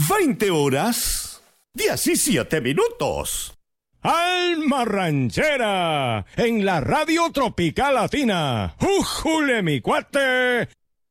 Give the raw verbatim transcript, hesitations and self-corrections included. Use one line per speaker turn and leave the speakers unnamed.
veinte horas, diecisiete minutos.
Alma Ranchera, en la Radio Tropical Latina. ¡Újule, mi cuate!